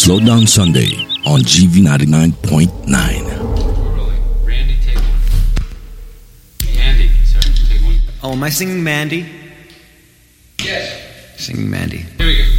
Slow Down Sunday on GV 99.9. Randy, take one. Andy, sorry, take one. Oh, am I singing Mandy? Yes. Singing Mandy. Here we go.